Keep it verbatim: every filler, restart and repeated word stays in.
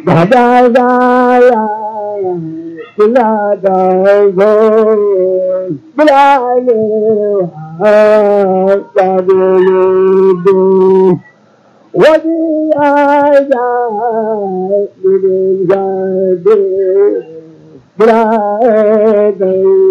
Radha Kulada go Brale Kadulu Wadi Aja Didin Gade Brale